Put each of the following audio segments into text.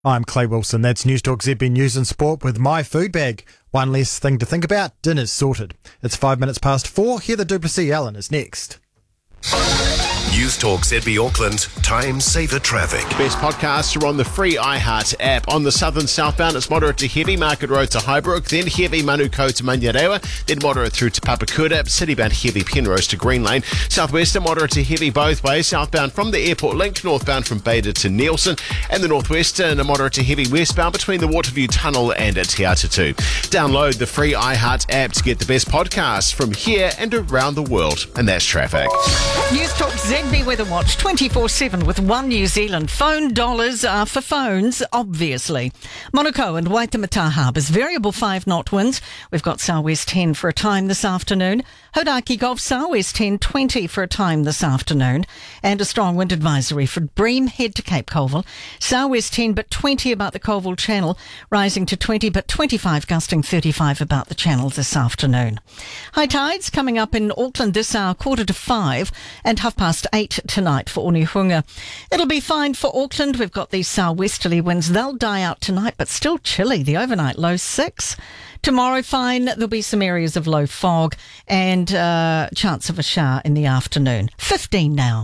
I'm Clay Wilson. That's News Talk ZB News and Sport with my food bag. One less thing to think about. Dinner's sorted. It's 5 minutes past 4. Heather du Plessis-Allen is next. News Talk ZB Auckland, time saver traffic. Best podcasts are on the free iHeart app. On the southern southbound, it's moderate to heavy, Market Road to Highbrook, then heavy Manukau to Manyarewa, then moderate through to Papakura, citybound heavy Penrose to Green Lane. Southwestern, moderate to heavy both ways, southbound from the Airport Link, northbound from Beta to Nielsen, and the northwestern, a moderate to heavy westbound between the Waterview Tunnel and Te Atatu. Download the free iHeart app to get the best podcasts from here and around the world. And that's traffic. News Talk ZB Weather Watch 24/7 with One New Zealand. Phone dollars are for phones, obviously. Manukau and Waitemata Harbours, variable 5-knot winds. We've got southwest 10 for a time this afternoon. Hodaki Gulf southwest 10, 20 for a time this afternoon. And a strong wind advisory for Bream Head to Cape Colville. Southwest 10 but 20 about the Colville Channel, rising to 20 but 25, gusting 35 about the Channel this afternoon. High tides coming up in Auckland this hour, 4:45 and 8:30 tonight for Onehunga. It'll be fine for Auckland. We've got these southwesterly winds. They'll die out tonight, but still chilly. The overnight low 6. Tomorrow, fine. There'll be some areas of low fog and chance of a shower in the afternoon. 15 now.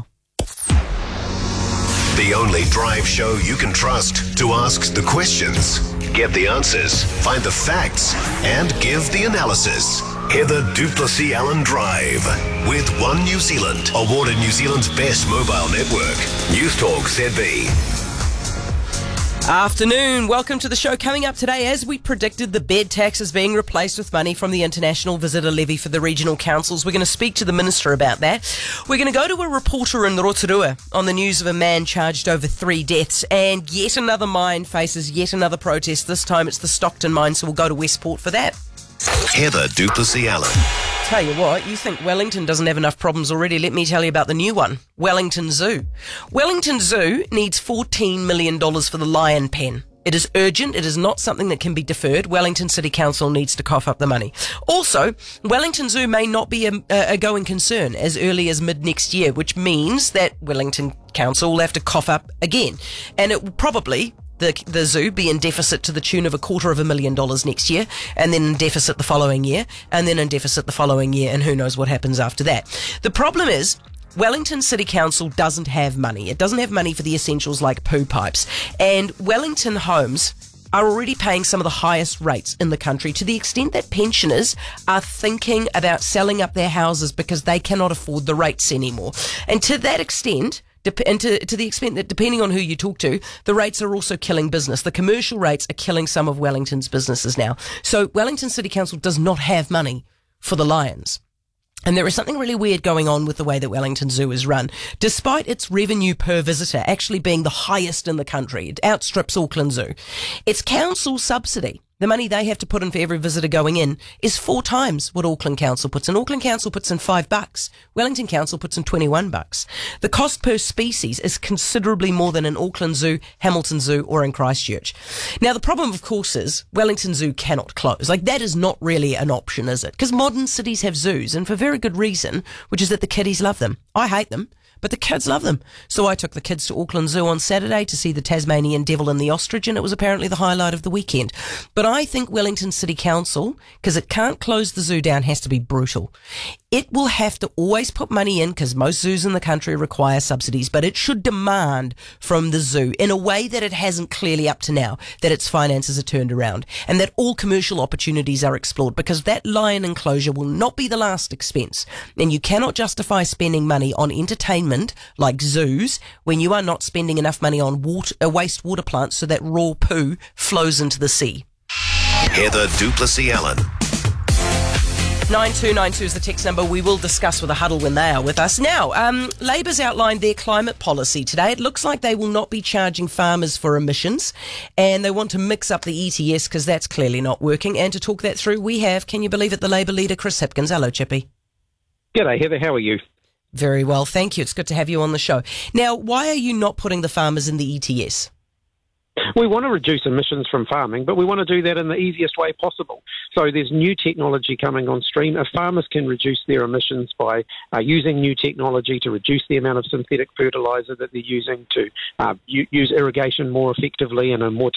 The only drive show you can trust to ask the questions, get the answers, find the facts, and give the analysis. Heather du Plessis-Allen Drive with One New Zealand, awarded New Zealand's best mobile network. News Talk ZB. Afternoon. Welcome to the show. Coming up today, as we predicted, the bed tax is being replaced with money from the International Visitor Levy for the regional councils. We're going to speak to the minister about that. We're going to go to a reporter in Rotorua on the news of a man charged over 3 deaths, and yet another mine faces yet another protest. This time it's the Stockton mine, so we'll go to Westport for that. Heather du Plessis-Allen. Tell you what, you think Wellington doesn't have enough problems already. Let me tell you about the new one, Wellington Zoo. Wellington Zoo needs $14 million for the lion pen. It is urgent. It is not something that can be deferred. Wellington City Council needs to cough up the money. Also, Wellington Zoo may not be a going concern as early as mid-next year, which means that Wellington Council will have to cough up again. And it will probably... The zoo be in deficit to the tune of $250,000 next year, and then in deficit the following year, and then in deficit the following year, and who knows what happens after that. The problem is, Wellington City Council doesn't have money. It doesn't have money for the essentials like poo pipes. And Wellington homes are already paying some of the highest rates in the country, to the extent that pensioners are thinking about selling up their houses because they cannot afford the rates anymore. And to that extent... And to the extent that, depending on who you talk to, the rates are also killing business. The commercial rates are killing some of Wellington's businesses now. So Wellington City Council does not have money for the lions. And there is something really weird going on with the way that Wellington Zoo is run. Despite its revenue per visitor actually being the highest in the country, it outstrips Auckland Zoo. Its council subsidy, the money they have to put in for every visitor going in, is 4 times what Auckland Council puts in. Auckland Council puts in $5. Wellington Council puts in $21. The cost per species is considerably more than in Auckland Zoo, Hamilton Zoo, or in Christchurch. Now, the problem, of course, is Wellington Zoo cannot close. Like, that is not really an option, is it? Because modern cities have zoos, and for very good reason, which is that the kiddies love them. I hate them, but the kids love them. So I took the kids to Auckland Zoo on Saturday to see the Tasmanian devil and the ostrich, and it was apparently the highlight of the weekend. But I think Wellington City Council, because it can't close the zoo down, has to be brutal. It will have to always put money in, because most zoos in the country require subsidies, but it should demand from the zoo, in a way that it hasn't clearly up to now, that its finances are turned around and that all commercial opportunities are explored, because that lion enclosure will not be the last expense. And you cannot justify spending money on entertainment like zoos when you are not spending enough money on wastewater plants so that raw poo flows into the sea. Heather du Plessis-Allen. 9292 is the text number. We will discuss with a huddle when they are with us. Now, Labour's outlined their climate policy today. It looks like they will not be charging farmers for emissions, and they want to mix up the ETS because that's clearly not working. And to talk that through, we have, can you believe it, the Labour leader, Chris Hipkins. Hello, Chippy. G'day, Heather. How are you? Very well, thank you. It's good to have you on the show. Now, why are you not putting the farmers in the ETS? We want to reduce emissions from farming, but we want to do that in the easiest way possible. So there's new technology coming on stream. If farmers can reduce their emissions by using new technology to reduce the amount of synthetic fertiliser that they're using, to use irrigation more effectively in a more